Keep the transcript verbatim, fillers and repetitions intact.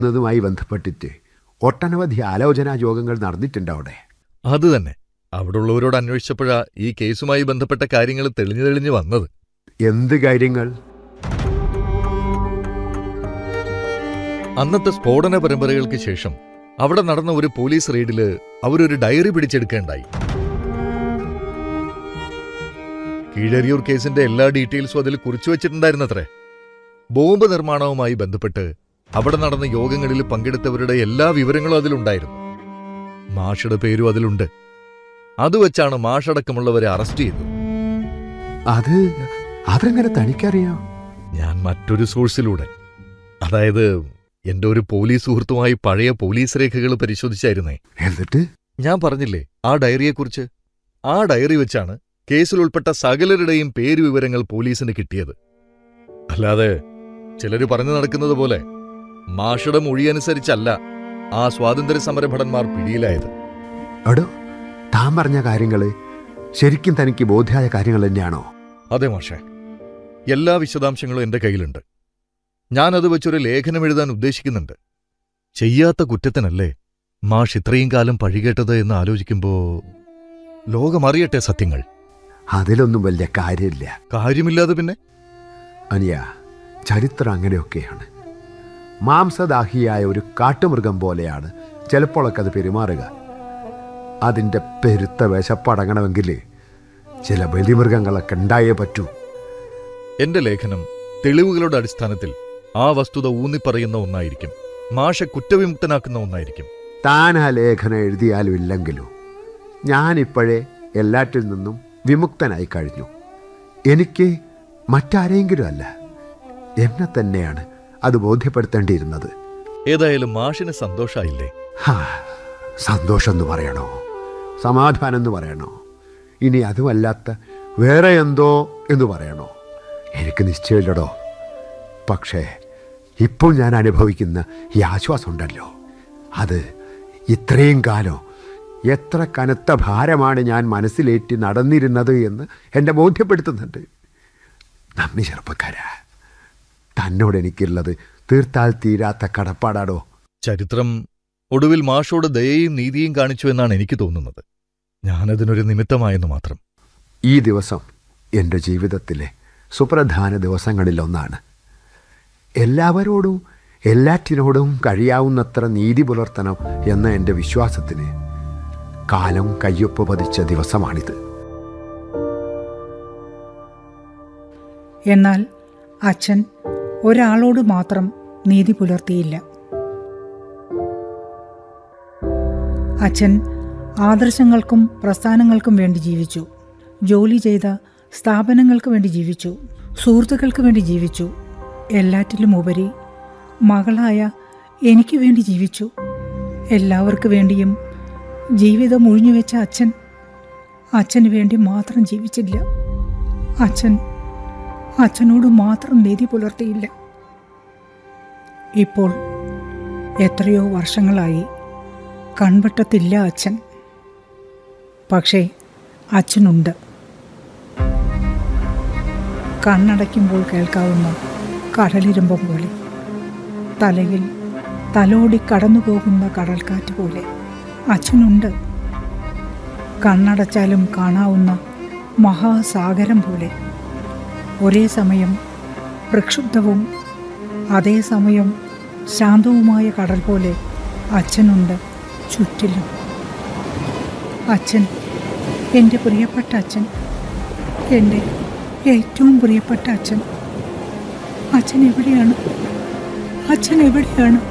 ന്നതുമായി ബന്ധപ്പെട്ടിട്ട് ഒട്ടനവധി ആലോചനാ യോഗങ്ങൾ നടന്നിട്ടുണ്ട് അവിടെ. അത് തന്നെ. അവിടെ ഉള്ളവരോട് അന്വേഷിച്ചപ്പോഴാ ഈ കേസുമായി ബന്ധപ്പെട്ട കാര്യങ്ങൾ തെളിഞ്ഞു തെളിഞ്ഞു വന്നത്. എന്ത് കാര്യങ്ങൾ? അന്നത്തെ സ്ഫോടന പരമ്പരകൾക്ക് ശേഷം അവിടെ നടന്ന ഒരു പോലീസ് റെയ്ഡില് അവരൊരു ഡയറി പിടിച്ചെടുക്കേണ്ടായി. കീഴരിയൂർ കേസിന്റെ എല്ലാ ഡീറ്റെയിൽസും അതിൽ കുറിച്ചു വച്ചിട്ടുണ്ടായിരുന്നത്രേ. ബോംബ് നിർമ്മാണവുമായി ബന്ധപ്പെട്ട് അവിടെ നടന്ന യോഗങ്ങളിൽ പങ്കെടുത്തവരുടെ എല്ലാ വിവരങ്ങളും അതിലുണ്ടായിരുന്നു. മാഷയുടെ പേരും അതിലുണ്ട്. അത് വെച്ചാണ് മാഷടക്കമുള്ളവരെ അറസ്റ്റ് ചെയ്തത്. അത് അതെങ്ങനെ തനിക്കറിയാം? ഞാൻ മറ്റൊരു സോഴ്സിലൂടെ, അതായത് എന്റെ ഒരു പോലീസ് സുഹൃത്തുമായി പഴയ പോലീസ് രേഖകൾ പരിശോധിച്ചായിരുന്നേ. എന്നിട്ട്? ഞാൻ പറഞ്ഞില്ലേ ആ ഡയറിയെക്കുറിച്ച്. ആ ഡയറി വെച്ചാണ് കേസിൽ ഉൾപ്പെട്ട സകലരുടെയും പേരുവിവരങ്ങൾ പോലീസിന് കിട്ടിയത്. അല്ലാതെ ചിലര് പറഞ്ഞു നടക്കുന്നത് പോലെ മാഷയുടെ മൊഴിയനുസരിച്ചല്ല ആ സ്വാതന്ത്ര്യ സമര ഭടന്മാർ പിടിയിലായത്. അടോ, താൻ പറഞ്ഞ കാര്യങ്ങള് ശരിക്കും തനിക്ക് ബോധ്യായ കാര്യങ്ങൾ തന്നെയാണോ? അതെ മാഷേ, എല്ലാ വിശദാംശങ്ങളും എന്റെ കയ്യിലുണ്ട്. ഞാനത് വെച്ചൊരു ലേഖനം എഴുതാൻ ഉദ്ദേശിക്കുന്നുണ്ട്. ചെയ്യാത്ത കുറ്റത്തിനല്ലേ മാഷ് ഇത്രയും കാലം പഴികേട്ടത് എന്ന് ആലോചിക്കുമ്പോ ലോകമറിയട്ടെ സത്യങ്ങൾ. അതിലൊന്നും വലിയ കാര്യമില്ല. കാര്യമില്ലാതെ പിന്നെ? അനിയ, ചരിത്രം അങ്ങനെയൊക്കെയാണ്. മാംസദാഹിയായ ഒരു കാട്ടുമൃഗം പോലെയാണ് ചിലപ്പോഴൊക്കെ അത് പെരുമാറുക. അതിൻ്റെ പെരുത്ത വിശപ്പടങ്ങണമെങ്കിൽ ചില ബലിമൃഗങ്ങളൊക്കെ ഉണ്ടായേ പറ്റൂ. എന്റെ ലേഖനം തെളിവുകളുടെ അടിസ്ഥാനത്തിൽ ആ വസ്തുത ഊന്നിപ്പറയുന്ന ഒന്നായിരിക്കും. മാഷെ കുറ്റവിമുക്തനാക്കുന്ന ഒന്നായിരിക്കും. താൻ ആ ലേഖനം എഴുതിയാലും ഇല്ലെങ്കിലും ഞാനിപ്പോഴേ എല്ലാറ്റിൽ നിന്നും വിമുക്തനായി കഴിഞ്ഞു. എനിക്ക് മറ്റാരെങ്കിലും അല്ല, എന്നെ തന്നെയാണ് അത് ബോധ്യപ്പെടുത്തേണ്ടിയിരുന്നത്. ഏതായാലും മാഷിന് സന്തോഷായില്ലേ? സന്തോഷം എന്ന് പറയണോ, സമാധാനം എന്ന് പറയണോ, ഇനി അതുമല്ലാത്ത വേറെ എന്തോ എന്ന് പറയണോ, എനിക്ക് നിശ്ചയമില്ലടോ. പക്ഷേ ഇപ്പോൾ ഞാൻ അനുഭവിക്കുന്ന ഈ ആശ്വാസമുണ്ടല്ലോ, അത് ഇത്രയും കാലം എത്ര കനത്ത ഭാരമാണ് ഞാൻ മനസ്സിലേറ്റി നടന്നിരുന്നത് എന്ന് എന്നെ ബോധ്യപ്പെടുത്തുന്നുണ്ട്. നന്ദി ചെറുപ്പക്കാരാ, തന്നോട് എനിക്കുള്ളത് തീർത്താൽ തീരാത്ത കടപ്പാടാടോ. ചരിത്രം ഒടുവിൽ മാഷോട് ദയയും നീതിയും കാണിച്ചു എന്നാണ് എനിക്ക് തോന്നുന്നത്. ഞാനതിനൊരു നിമിത്തമായെന്ന് മാത്രം. ഈ ദിവസം എൻ്റെ ജീവിതത്തിലെ സുപ്രധാന ദിവസങ്ങളിലൊന്നാണ്. എല്ലാവരോടും എല്ലാറ്റിനോടും കഴിയാവുന്നത്ര നീതി പുലർത്തണം എന്ന എൻ്റെ വിശ്വാസത്തിന് കാലം കയ്യൊപ്പ് പതിച്ച ദിവസമാണിത്. എന്നാൽ അച്ഛൻ ഒരാളോട് മാത്രം നീതി പുലർത്തിയില്ല. അച്ഛൻ ആദർശങ്ങൾക്കും പ്രസ്ഥാനങ്ങൾക്കും വേണ്ടി ജീവിച്ചു. ജോലി ചെയ്ത സ്ഥാപനങ്ങൾക്ക് വേണ്ടി ജീവിച്ചു. സുഹൃത്തുക്കൾക്ക് വേണ്ടി ജീവിച്ചു. എല്ലാറ്റിലും ഉപരി മകളായ എനിക്ക് വേണ്ടി ജീവിച്ചു. എല്ലാവർക്കു വേണ്ടിയും ജീവിതം ഒഴിഞ്ഞുവെച്ച അച്ഛൻ അച്ഛന് വേണ്ടി മാത്രം ജീവിച്ചില്ല. അച്ഛൻ അച്ഛനോട് മാത്രം നീതി പുലർത്തിയില്ല. ഇപ്പോൾ എത്രയോ വർഷങ്ങളായി കൺവട്ടത്തില്ല അച്ഛൻ. പക്ഷേ അച്ഛനുണ്ട്. കണ്ണടയ്ക്കുമ്പോൾ കേൾക്കാവുന്ന കടലിരമ്പം പോലെ, തലയിൽ തലോടി കടന്നുപോകുന്ന കടൽക്കാറ്റ് പോലെ അച്ഛനുണ്ട്. കണ്ണടച്ചാലും കാണാവുന്ന മഹാസാഗരം പോലെ, ഒരേ സമയം പ്രക്ഷുബ്ധവും അതേസമയം ശാന്തവുമായ കടൽ പോലെ അച്ഛനുണ്ട് ചുറ്റിലും. അച്ഛൻ, എൻ്റെ പ്രിയപ്പെട്ട അച്ഛൻ, എൻ്റെ ഏറ്റവും പ്രിയപ്പെട്ട അച്ഛൻ. അച്ഛൻ എവിടെയാണ്? അച്ഛൻ എവിടെയാണ്?